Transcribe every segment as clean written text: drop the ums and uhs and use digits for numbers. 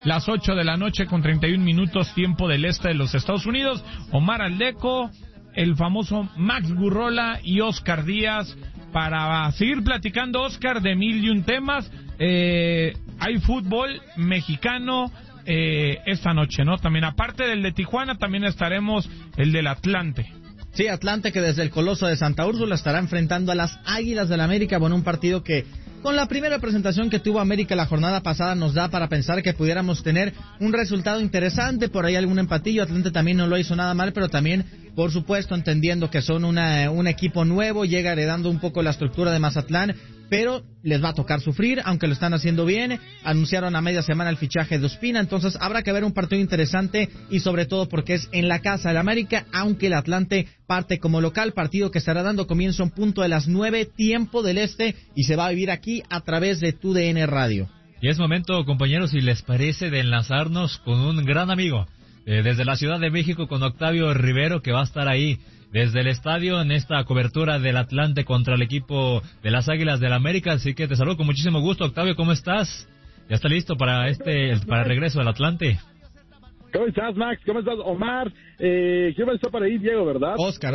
las 8 de la noche con 31 minutos, tiempo del este de los Estados Unidos. Omar Aldeco, el famoso Max Gurrola y Oscar Díaz para seguir platicando, Oscar, de mil y un temas. Hay fútbol mexicano esta noche, ¿no? También, aparte del de Tijuana, también estaremos el del Atlante. Sí, Atlante, que desde el Coloso de Santa Úrsula estará enfrentando a las Águilas del América. Bueno, un partido que con la primera presentación que tuvo América la jornada pasada nos da para pensar que pudiéramos tener un resultado interesante, por ahí algún empatillo. Atlante también no lo hizo nada mal, pero también, por supuesto, entendiendo que son un equipo nuevo, llega heredando un poco la estructura de Mazatlán, pero les va a tocar sufrir, aunque lo están haciendo bien. Anunciaron a media semana el fichaje de Ospina, entonces habrá que ver un partido interesante, y sobre todo porque es en la casa del América, aunque el Atlante parte como local. Partido que estará dando comienzo en punto de las 9, tiempo del este, y se va a vivir aquí a través de TUDN Radio. Y es momento, compañeros, si les parece, de enlazarnos con un gran amigo desde la Ciudad de México, con Octavio Rivero, que va a estar ahí desde el estadio en esta cobertura del Atlante contra el equipo de las Águilas del América. Así que te saludo con muchísimo gusto, Octavio. ¿Cómo estás? ¿Ya está listo para el regreso del Atlante? ¿Cómo estás, Max? ¿Cómo estás, Omar? ¿Quién está por ahí? Diego, ¿verdad? Oscar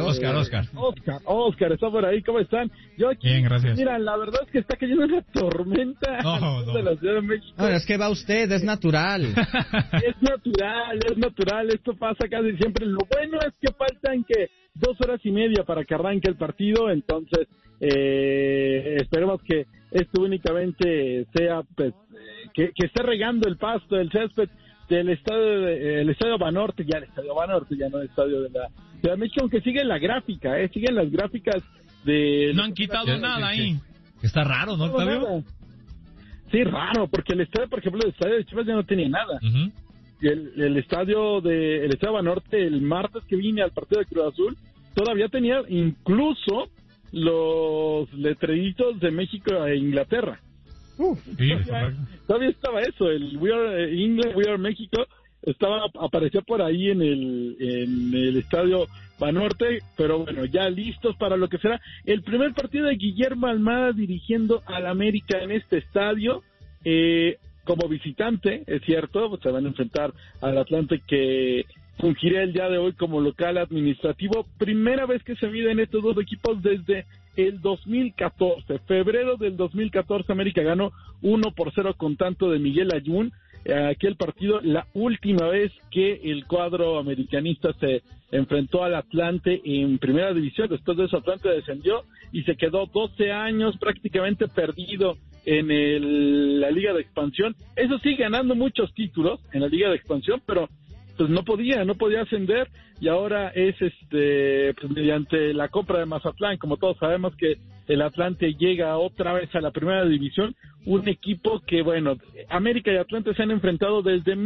está por ahí. ¿Cómo están? Yo aquí, bien, gracias. Mira, la verdad es que está cayendo una tormenta de la Ciudad de México. No, es que va usted, es natural. Es natural. Esto pasa casi siempre. Lo bueno es que faltan 2 horas y media para que arranque el partido, entonces esperemos que esto únicamente sea, pues, que esté regando el pasto, el césped del estadio Banorte, ya el estadio Banorte, ya no el estadio de la Ciudad de México, aunque siguen la gráfica, siguen las gráficas de... No han quitado nada ahí. Está raro, ¿no, Octavio? Sí, raro, porque el estadio, por ejemplo, el estadio de Chivas ya no tenía nada. Uh-huh. Y el estadio Banorte, el martes que vine al partido de Cruz Azul, todavía tenía incluso los letreritos de México e Inglaterra. Sí, todavía estaba eso, el We Are England, We Are México, aparecía por ahí en el estadio Banorte, pero bueno, ya listos para lo que será el primer partido de Guillermo Almada dirigiendo al América en este estadio, como visitante, es cierto, se van a enfrentar al Atlante, que fungirá el día de hoy como local administrativo. Primera vez que se miden estos dos equipos desde el 2014, febrero del 2014, América ganó 1-0 con tanto de Miguel Ayun. Aquel partido, la última vez que el cuadro americanista se enfrentó al Atlante en primera división. Después de eso, Atlante descendió y se quedó 12 años prácticamente perdido en la Liga de Expansión. Eso sí, ganando muchos títulos en la Liga de Expansión, pero pues no podía ascender, y ahora es pues mediante la compra de Mazatlán. Como todos sabemos que el Atlante llega otra vez a la primera división, un equipo que, bueno, América y Atlante se han enfrentado desde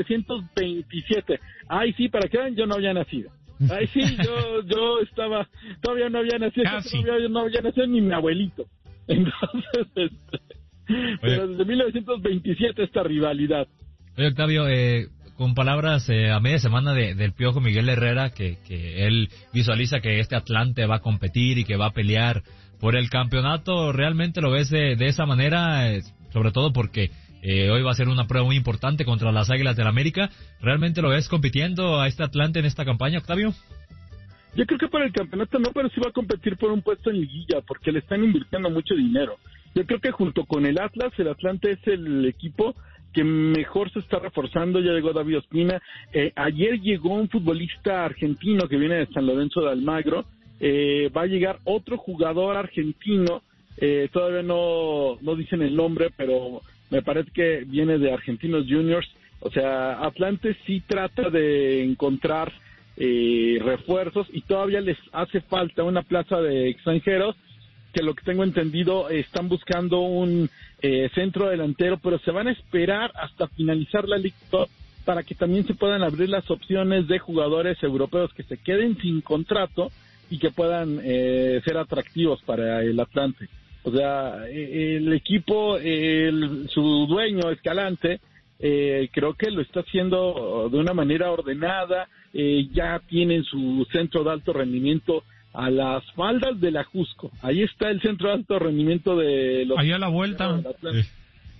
1927. Ay, sí, para que vean, yo no había nacido. Ay, sí, yo estaba, todavía no había nacido, todavía no había nacido ni mi abuelito. Entonces, pero desde 1927 esta rivalidad. Oye, Octavio, con palabras a media semana del Piojo Miguel Herrera, que él visualiza que este Atlante va a competir y que va a pelear por el campeonato, ¿realmente lo ves de esa manera? Sobre todo porque hoy va a ser una prueba muy importante contra las Águilas del América. ¿Realmente lo ves compitiendo a este Atlante en esta campaña, Octavio? Yo creo que para el campeonato no, pero sí va a competir por un puesto en liguilla, porque le están invirtiendo mucho dinero. Yo creo que junto con el Atlas, el Atlante es el equipo que mejor se está reforzando. Ya llegó David Ospina. Ayer llegó un futbolista argentino que viene de San Lorenzo de Almagro. Va a llegar otro jugador argentino. Todavía no dicen el nombre, pero me parece que viene de Argentinos Juniors. O sea, Atlante sí trata de encontrar refuerzos, y todavía les hace falta una plaza de extranjeros, que lo que tengo entendido están buscando un centro delantero, pero se van a esperar hasta finalizar la Liga para que también se puedan abrir las opciones de jugadores europeos que se queden sin contrato y que puedan ser atractivos para el Atlante. O sea, el equipo, su dueño Escalante, creo que lo está haciendo de una manera ordenada. Ya tienen su centro de alto rendimiento a las faldas de la Jusco. Ahí está el centro de alto rendimiento de los... Ahí a la vuelta. Sí.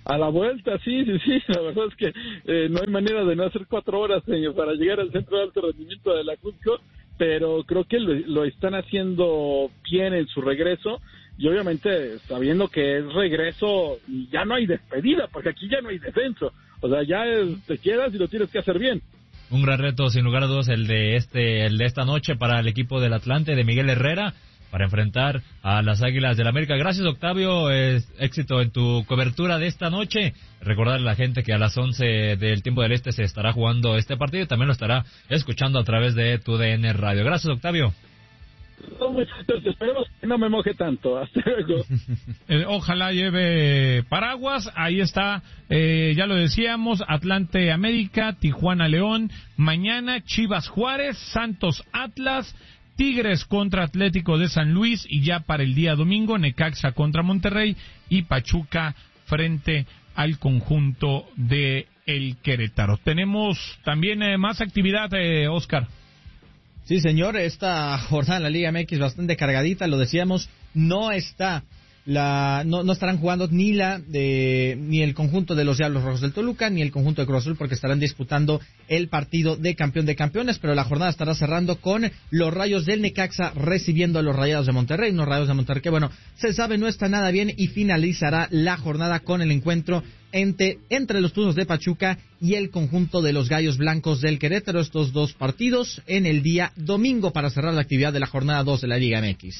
A la vuelta, sí, la verdad es que no hay manera de no hacer 4 horas para llegar al centro de alto rendimiento de la Cusco, pero creo que lo están haciendo bien en su regreso, y obviamente sabiendo que es regreso, ya no hay despedida, porque aquí ya no hay descenso, o sea, ya te quedas y lo tienes que hacer bien. Un gran reto, sin lugar a dudas, el de esta noche para el equipo del Atlante de Miguel Herrera, para enfrentar a las Águilas del América. Gracias, Octavio, éxito en tu cobertura de esta noche. Recordarle a la gente que a las 11 del tiempo del este se estará jugando este partido y también lo estará escuchando a través de tu DN Radio. Gracias, Octavio. Esperemos que no me moje tanto. Hasta luego. Ojalá lleve paraguas. Ahí está, ya lo decíamos, Atlante América, Tijuana León, mañana Chivas Juárez, Santos Atlas, Tigres contra Atlético de San Luis, y ya para el día domingo Necaxa contra Monterrey y Pachuca frente al conjunto de el Querétaro. Tenemos también más actividad, Oscar. Sí, señor, esta jornada en la Liga MX bastante cargadita, lo decíamos, no estarán jugando ni el conjunto de los Diablos Rojos del Toluca ni el conjunto de Cruz Azul, porque estarán disputando el partido de campeón de campeones, pero la jornada estará cerrando con los Rayos del Necaxa recibiendo a los Rayados de Monterrey, unos Rayados de Monterrey que, bueno, se sabe no está nada bien, y finalizará la jornada con el encuentro entre los Tuzos de Pachuca y el conjunto de los Gallos Blancos del Querétaro, estos dos partidos en el día domingo para cerrar la actividad de la jornada 2 de la Liga MX.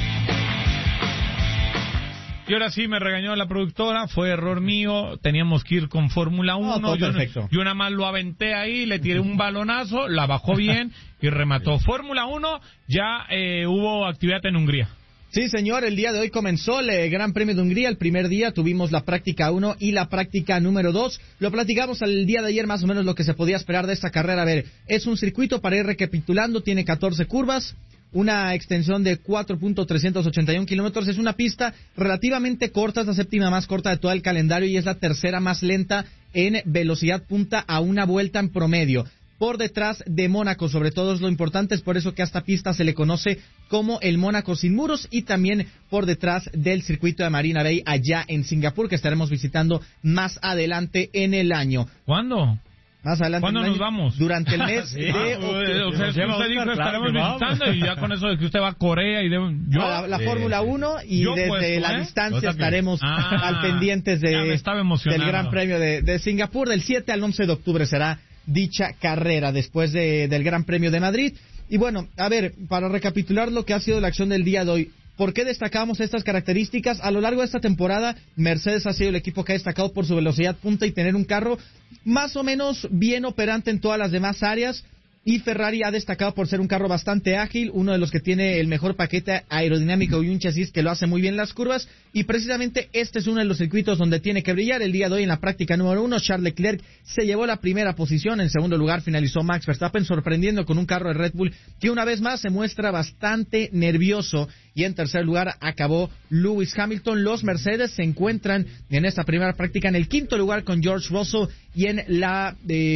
Y ahora sí me regañó la productora, fue error mío, teníamos que ir con Fórmula 1, yo nada más lo aventé ahí, le tiré un balonazo, la bajó bien y remató. Fórmula 1, ya hubo actividad en Hungría. Sí, señor, el día de hoy comenzó el Gran Premio de Hungría. El primer día tuvimos la práctica 1 y la práctica número 2. Lo platicamos el día de ayer, más o menos lo que se podía esperar de esta carrera. A ver, es un circuito, para ir recapitulando, tiene 14 curvas, una extensión de 4.381 kilómetros. Es una pista relativamente corta, es la séptima más corta de todo el calendario y es la tercera más lenta en velocidad punta a una vuelta en promedio. Por detrás de Mónaco, sobre todo es lo importante, es por eso que a esta pista se le conoce como el Mónaco sin muros, y también por detrás del circuito de Marina Bay allá en Singapur, que estaremos visitando más adelante en el año. ¿Cuándo? Más adelante. ¿Cuándo nos vamos? Durante el mes sí, de octubre. O sea, usted dijo estaremos visitando, y ya con eso de que usted va a Corea y la Fórmula 1 y desde la distancia estaremos al pendientes del Gran Premio de Singapur. Del 7 al 11 de octubre será dicha carrera después del Gran Premio de Madrid. Y bueno, a ver, para recapitular lo que ha sido la acción del día de hoy, ¿por qué destacamos estas características? A lo largo de esta temporada, Mercedes ha sido el equipo que ha destacado por su velocidad punta y tener un carro más o menos bien operante en todas las demás áreas. Y Ferrari ha destacado por ser un carro bastante ágil, uno de los que tiene el mejor paquete aerodinámico y un chasis que lo hace muy bien las curvas, y precisamente este es uno de los circuitos donde tiene que brillar. El día de hoy en la práctica número 1, Charles Leclerc se llevó la primera posición, en segundo lugar finalizó Max Verstappen, sorprendiendo con un carro de Red Bull que una vez más se muestra bastante nervioso, y en tercer lugar acabó Lewis Hamilton. Los Mercedes se encuentran en esta primera práctica en el quinto lugar con George Russell, y en la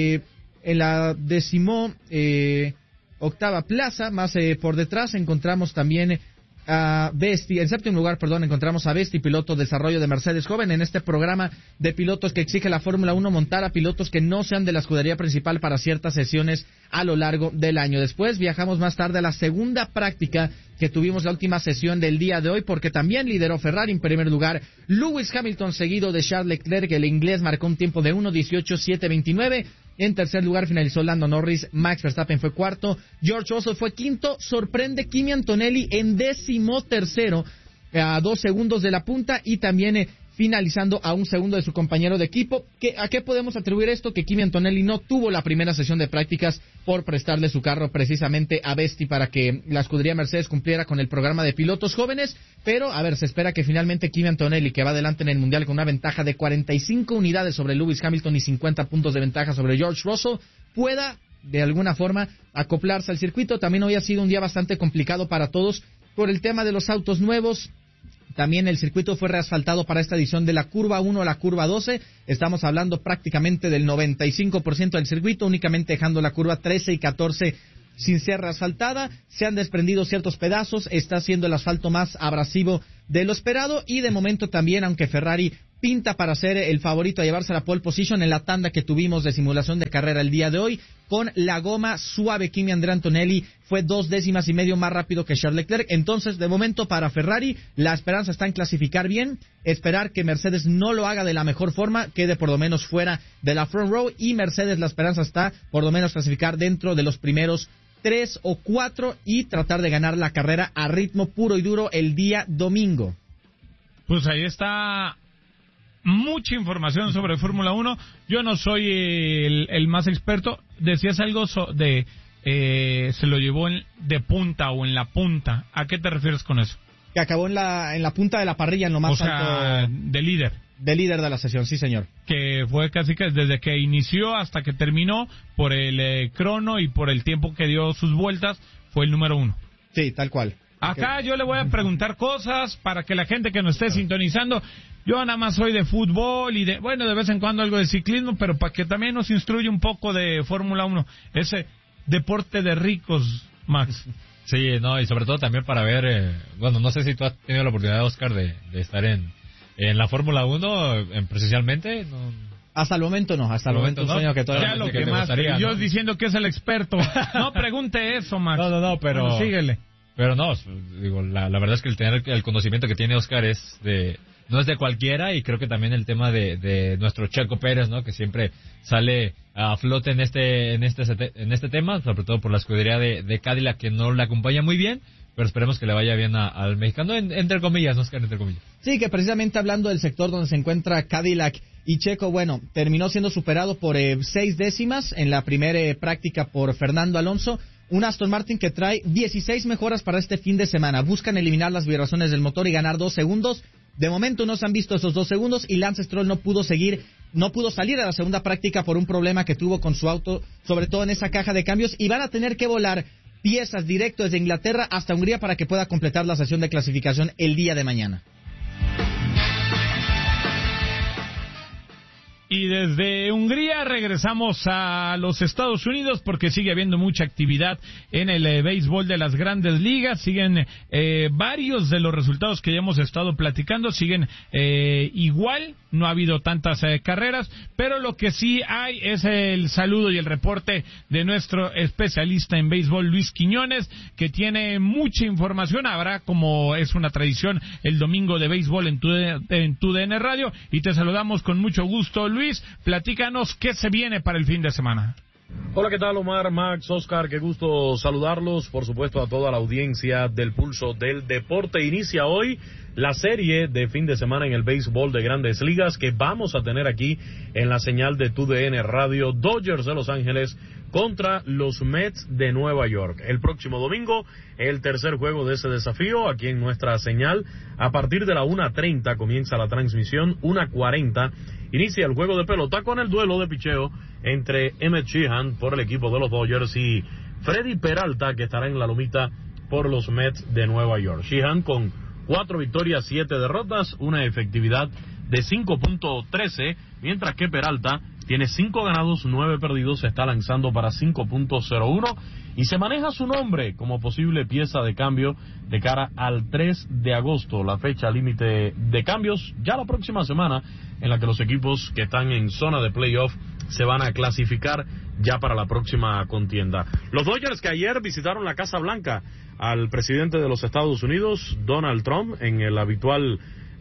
octava plaza, más por detrás, encontramos también a Vesti, en séptimo lugar, encontramos a Vesti, piloto de desarrollo de Mercedes joven, en este programa de pilotos que exige la Fórmula 1 montar a pilotos que no sean de la escudería principal para ciertas sesiones a lo largo del año. Después viajamos más tarde a la segunda práctica que tuvimos la última sesión del día de hoy, porque también lideró Ferrari en primer lugar Lewis Hamilton, seguido de Charles Leclerc. El inglés marcó un tiempo de 1:18.729. En tercer lugar finalizó Lando Norris, Max Verstappen fue cuarto, George Russell fue quinto, sorprende Kimi Antonelli en 13º, a 2 segundos de la punta, y también finalizando a 1 segundo de su compañero de equipo. ¿A qué podemos atribuir esto? Que Kimi Antonelli no tuvo la primera sesión de prácticas por prestarle su carro precisamente a Vesti para que la escudería Mercedes cumpliera con el programa de pilotos jóvenes, pero a ver, se espera que finalmente Kimi Antonelli, que va adelante en el Mundial con una ventaja de 45 unidades sobre Lewis Hamilton y 50 puntos de ventaja sobre George Russell, pueda de alguna forma acoplarse al circuito. También hoy ha sido un día bastante complicado para todos por el tema de los autos nuevos. También el circuito fue reasfaltado para esta edición de la curva 1 a la curva 12. Estamos hablando prácticamente del 95% del circuito, únicamente dejando la curva 13 y 14 sin ser reasfaltada. Se han desprendido ciertos pedazos, está siendo el asfalto más abrasivo de lo esperado, y de momento también, aunque Ferrari pinta para ser el favorito a llevarse la pole position en la tanda que tuvimos de simulación de carrera el día de hoy. Con la goma suave, Kimi Andrea Antonelli fue 2 décimas y medio más rápido que Charles Leclerc. Entonces, de momento para Ferrari, la esperanza está en clasificar bien, esperar que Mercedes no lo haga de la mejor forma, quede por lo menos fuera de la front row, y Mercedes la esperanza está por lo menos clasificar dentro de los primeros 3 o 4 y tratar de ganar la carrera a ritmo puro y duro el día domingo. Pues ahí está mucha información sobre Fórmula 1. Yo no soy el más experto. Decías algo se lo llevó de punta o en la punta. ¿A qué te refieres con eso? Que acabó en la punta de la parrilla, en lo más alto. De líder. De líder de la sesión, sí, señor. Que fue casi que desde que inició hasta que terminó, por el crono y por el tiempo que dio sus vueltas, fue el número 1. Sí, tal cual. Acá yo le voy a preguntar cosas para que la gente que nos esté sintonizando, yo nada más soy de fútbol y de vez en cuando algo de ciclismo, pero para que también nos instruya un poco de Fórmula 1, ese deporte de ricos, Max. Sí, no, y sobre todo también para ver, no sé si tú has tenido la oportunidad, Oscar, de estar en la Fórmula 1 presencialmente. No. Hasta el momento no, un sueño que todavía ya lo que más gustaría, yo, ¿no? Diciendo que es el experto. No pregunte eso, Max. No, pero bueno, síguele. Pero no, digo, la verdad es que el tener el conocimiento que tiene Oscar no es de cualquiera, y creo que también el tema de nuestro Checo Pérez, ¿no? Que siempre sale a flote en este tema, sobre todo por la escudería de Cadillac, que no le acompaña muy bien, pero esperemos que le vaya bien al mexicano, entre comillas, Oscar, entre comillas. Sí, que precisamente hablando del sector donde se encuentra Cadillac y Checo, terminó siendo superado por 6 décimas en la primera práctica por Fernando Alonso. Un Aston Martin que trae 16 mejoras para este fin de semana. Buscan eliminar las vibraciones del motor y ganar 2 segundos. De momento no se han visto esos 2 segundos y Lance Stroll no pudo salir a la segunda práctica por un problema que tuvo con su auto, sobre todo en esa caja de cambios, y van a tener que volar piezas directo desde Inglaterra hasta Hungría para que pueda completar la sesión de clasificación el día de mañana. Y desde Hungría regresamos a los Estados Unidos porque sigue habiendo mucha actividad en el béisbol de las grandes ligas. Siguen varios de los resultados que ya hemos estado platicando, siguen igual, no ha habido tantas carreras, pero lo que sí hay es el saludo y el reporte de nuestro especialista en béisbol, Luis Quiñones, que tiene mucha información. Habrá, como es una tradición, el domingo de béisbol en tu DN Radio, y te saludamos con mucho gusto, Luis. Platícanos qué se viene para el fin de semana. Hola, ¿qué tal, Omar, Max, Oscar? Qué gusto saludarlos, por supuesto a toda la audiencia del Pulso del Deporte. Inicia hoy la serie de fin de semana en el béisbol de Grandes Ligas que vamos a tener aquí en la señal de TUDN Radio. Dodgers de Los Ángeles contra los Mets de Nueva York. El próximo domingo, el tercer juego de ese desafío aquí en nuestra señal. A partir de la 1:30 comienza la transmisión, 1:40 inicia el juego de pelota con el duelo de picheo entre Emmett Sheehan por el equipo de los Dodgers y Freddy Peralta, que estará en la lomita por los Mets de Nueva York. Sheehan con 4 victorias, 7 derrotas, una efectividad de 5.13, mientras que Peralta tiene 5 ganados, 9 perdidos, se está lanzando para 5.01 y se maneja su nombre como posible pieza de cambio de cara al 3 de agosto, la fecha límite de cambios, ya la próxima semana, en la que los equipos que están en zona de playoff se van a clasificar ya para la próxima contienda. Los Dodgers, que ayer visitaron la Casa Blanca al presidente de los Estados Unidos, Donald Trump, en la habitual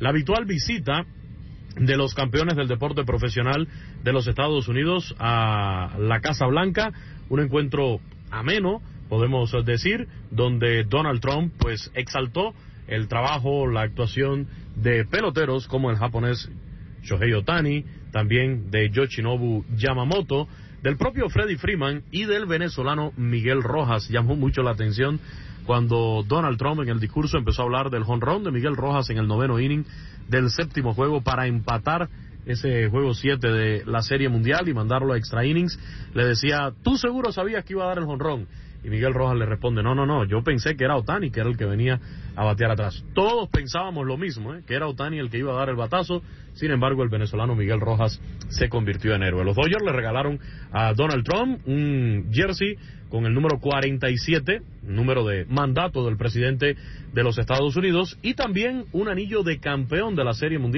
visita de los campeones del deporte profesional de los Estados Unidos a la Casa Blanca, un encuentro ameno, podemos decir, donde Donald Trump pues exaltó el trabajo, la actuación de peloteros como el japonés Shohei Ohtani, también de Yoshinobu Yamamoto, del propio Freddie Freeman y del venezolano Miguel Rojas. Llamó mucho la atención cuando Donald Trump en el discurso empezó a hablar del jonrón de Miguel Rojas en el 9º inning del 7º juego para empatar ese juego 7 de la Serie Mundial y mandarlo a extra innings. Le decía, ¿tú seguro sabías que iba a dar el jonrón? Y Miguel Rojas le responde, no, yo pensé que era Ohtani, que era el que venía a batear atrás. Todos pensábamos lo mismo, que era Ohtani el que iba a dar el batazo. Sin embargo, el venezolano Miguel Rojas se convirtió en héroe. Los Dodgers le regalaron a Donald Trump un jersey con el número 47, número de mandato del presidente de los Estados Unidos, y también un anillo de campeón de la Serie Mundial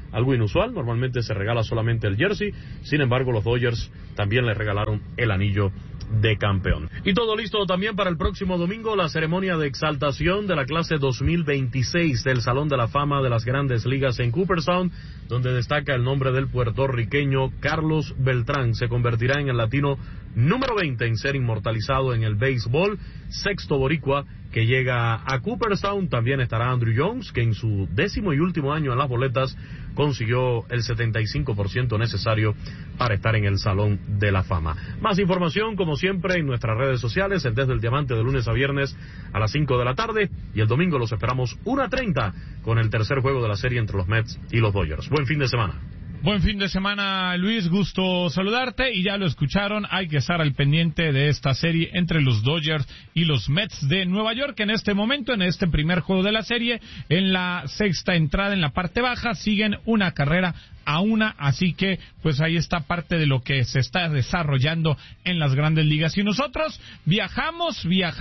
algo inusual. Normalmente se regala solamente el jersey. Sin embargo, los Dodgers también le regalaron el anillo de campeón. Y todo listo también para el próximo domingo, la ceremonia de exaltación de la clase 2026 del Salón de la Fama de las Grandes Ligas en Cooperstown, donde destaca el nombre del puertorriqueño Carlos Beltrán. Se convertirá en el latino número 20 en ser inmortalizado en el béisbol, sexto boricua que llega a Cooperstown. También estará Andrew Jones, que en su 10º y último año en las boletas consiguió el 75% necesario para estar en el Salón de la Fama. Más información, como siempre, en nuestras redes sociales, en Desde el Diamante, de lunes a viernes a las 5 de la tarde, y el domingo los esperamos 1:30 con el tercer juego de la serie entre los Mets y los Dodgers. Buen fin de semana. Buen fin de semana, Luis, gusto saludarte, y ya lo escucharon, hay que estar al pendiente de esta serie entre los Dodgers y los Mets de Nueva York. En este momento, en este primer juego de la serie, en la sexta entrada en la parte baja, siguen 1-1, así que pues ahí está parte de lo que se está desarrollando en las Grandes Ligas. Y nosotros viajamos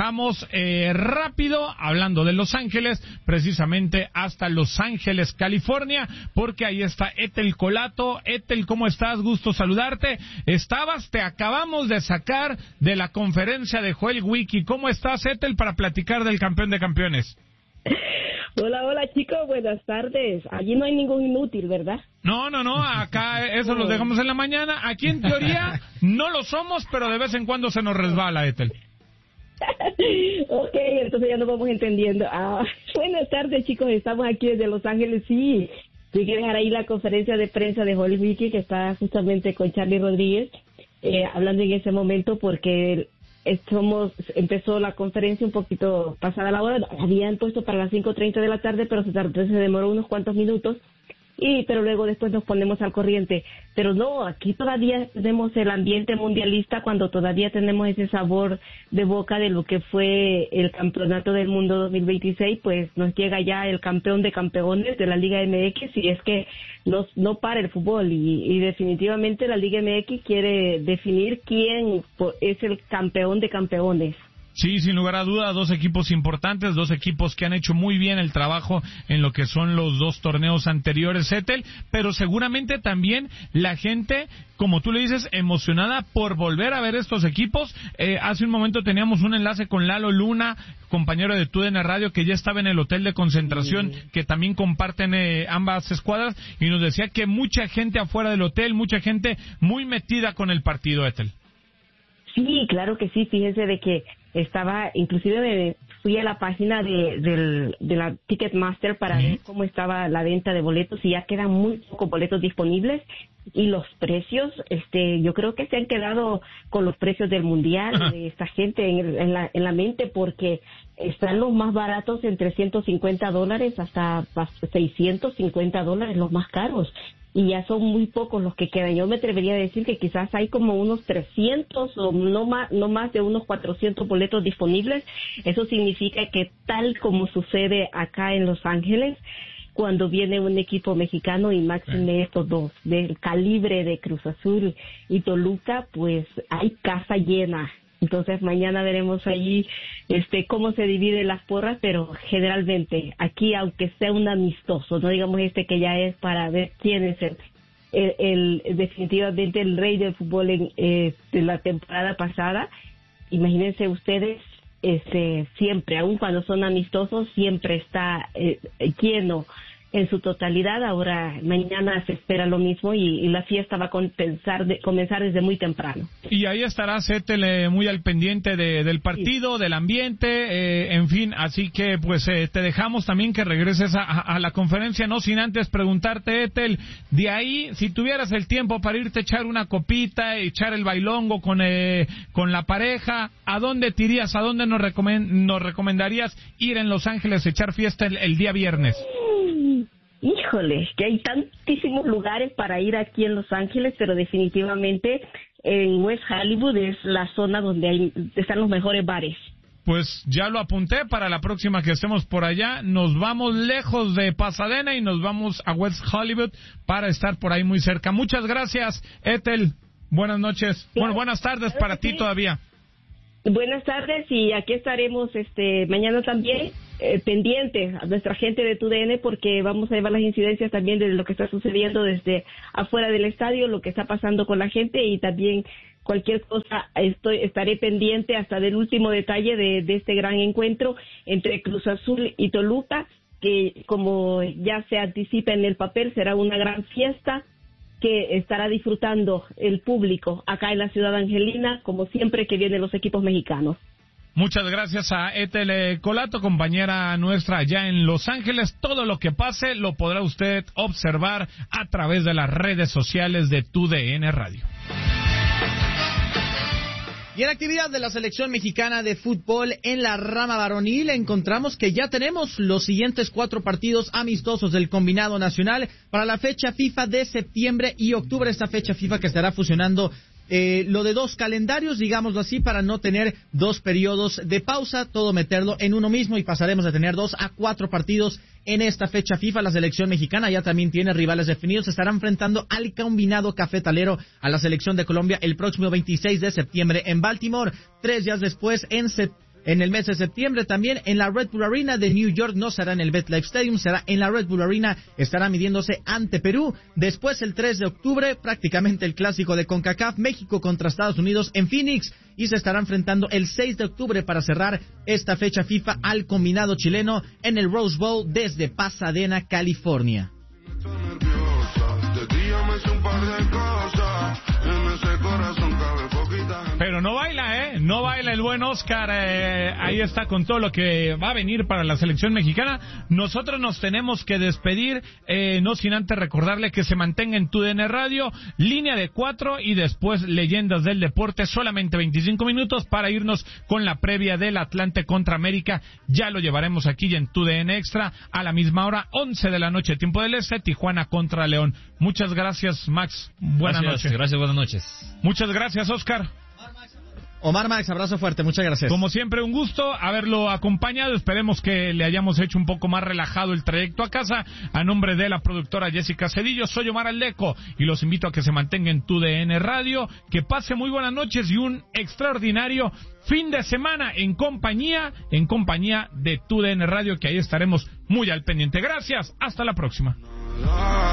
rápido, hablando de Los Ángeles, precisamente hasta Los Ángeles, California, porque ahí está Ethel Colato. Ethel, ¿cómo estás? Gusto saludarte. Te acabamos de sacar de la conferencia de Joel Wiki. ¿Cómo estás, Ethel, para platicar del campeón de campeones? Hola chicos, buenas tardes. Allí no hay ningún inútil, ¿verdad? No, acá eso lo dejamos en la mañana. Aquí en teoría no lo somos, pero de vez en cuando se nos resbala, Ethel. Ok, entonces ya nos vamos entendiendo. Buenas tardes, chicos, estamos aquí desde Los Ángeles. Sí, hay que dejar ahí la conferencia de prensa de Joel Wiki, que está justamente con Charlie Rodríguez, hablando en ese momento, porque empezó la conferencia un poquito pasada la hora. Habían puesto para las 5:30 de la tarde, pero se demoró unos cuantos minutos, pero luego después nos ponemos al corriente. Pero no, aquí todavía tenemos el ambiente mundialista, cuando todavía tenemos ese sabor de boca de lo que fue el Campeonato del Mundo 2026, pues nos llega ya el campeón de campeones de la Liga MX, y es que no para el fútbol, y definitivamente la Liga MX quiere definir quién es el campeón de campeones. Sí, sin lugar a duda, dos equipos importantes, dos equipos que han hecho muy bien el trabajo en lo que son los dos torneos anteriores, Ethel, pero seguramente también la gente, como tú le dices, emocionada por volver a ver estos equipos. Hace un momento teníamos un enlace con Lalo Luna, compañero de TUDN Radio, que ya estaba en el hotel de concentración, que también comparten ambas escuadras, y nos decía que mucha gente afuera del hotel, mucha gente muy metida con el partido, Ethel. Sí, claro que sí, fíjense de que inclusive fui a la página de la Ticketmaster para ver cómo estaba la venta de boletos, y ya quedan muy pocos boletos disponibles, y los precios, yo creo que se han quedado con los precios del mundial de esta gente en la mente, porque están los más baratos en $350 hasta $650, los más caros, y ya son muy pocos los que quedan. Yo me atrevería a decir que quizás hay como unos 300 o no más de unos 400 boletos disponibles. Eso significa que, tal como sucede acá en Los Ángeles, cuando viene un equipo mexicano, y máxime estos dos del calibre de Cruz Azul y Toluca, pues hay casa llena. Entonces mañana veremos allí cómo se dividen las porras, pero generalmente aquí, aunque sea un amistoso, no digamos que ya es para ver quién es definitivamente el rey del fútbol de la temporada pasada. Imagínense ustedes, siempre, aun cuando son amistosos, siempre está lleno en su totalidad. Ahora mañana se espera lo mismo, y la fiesta va a comenzar desde muy temprano. Y ahí estarás, Ethel, muy al pendiente del partido, del ambiente, en fin, así que pues te dejamos también que regreses a la conferencia, no sin antes preguntarte, Ethel, de ahí, si tuvieras el tiempo para irte a echar una copita, echar el bailongo con la pareja, ¿a dónde te irías? ¿A dónde nos recomendarías ir en Los Ángeles a echar fiesta el día viernes? Híjole, que hay tantísimos lugares para ir aquí en Los Ángeles, pero definitivamente en West Hollywood es la zona donde están los mejores bares. Pues ya lo apunté, para la próxima que estemos por allá, nos vamos lejos de Pasadena y nos vamos a West Hollywood para estar por ahí muy cerca. Muchas gracias, Ethel. Buenas noches. Bueno, buenas tardes para ti todavía. Buenas tardes, y aquí estaremos mañana también, pendiente a nuestra gente de TUDN, porque vamos a llevar las incidencias también de lo que está sucediendo desde afuera del estadio, lo que está pasando con la gente, y también cualquier cosa estaré pendiente hasta del último detalle de este gran encuentro entre Cruz Azul y Toluca, que como ya se anticipa en el papel será una gran fiesta que estará disfrutando el público acá en la ciudad angelina, como siempre que vienen los equipos mexicanos. Muchas gracias a Ethel Colato, compañera nuestra allá en Los Ángeles. Todo lo que pase lo podrá usted observar a través de las redes sociales de TUDN Radio. Y en actividad de la selección mexicana de fútbol en la rama varonil, encontramos que ya tenemos los siguientes 4 partidos amistosos del combinado nacional para la fecha FIFA de septiembre y octubre. Esta fecha FIFA que estará fusionando lo de 2 calendarios, digámoslo así, para no tener 2 periodos de pausa, todo meterlo en uno mismo, y pasaremos de tener 2 a 4 partidos en esta fecha FIFA. La selección mexicana ya también tiene rivales definidos. Se estará enfrentando al combinado cafetalero, a la selección de Colombia, el próximo 26 de septiembre en Baltimore. 3 días después, en el mes de septiembre, también en la Red Bull Arena de New York, no será en el MetLife Stadium, será en la Red Bull Arena, estará midiéndose ante Perú. Después, el 3 de octubre, prácticamente el clásico de CONCACAF, México contra Estados Unidos en Phoenix, y se estará enfrentando el 6 de octubre para cerrar esta fecha FIFA al combinado chileno en el Rose Bowl desde Pasadena, California. Pero no baila, no baila el buen Oscar, ahí está con todo lo que va a venir para la selección mexicana. Nosotros nos tenemos que despedir, no sin antes recordarle que se mantenga en TUDN Radio, línea de 4 y después Leyendas del Deporte, solamente 25 minutos para irnos con la previa del Atlante contra América. Ya lo llevaremos aquí en TUDN Extra a la misma hora, 11 de la noche, tiempo del Este, Tijuana contra León. Muchas gracias, Max. Buenas noches. Gracias, buenas noches. Muchas gracias, Oscar. Omar Max, abrazo fuerte, muchas gracias. Como siempre, un gusto haberlo acompañado. Esperemos que le hayamos hecho un poco más relajado el trayecto a casa. A nombre de la productora Jessica Cedillo, soy Omar Aldeco y los invito a que se mantengan en TUDN Radio. Que pase muy buenas noches y un extraordinario fin de semana en compañía de TUDN Radio, que ahí estaremos muy al pendiente. Gracias, hasta la próxima.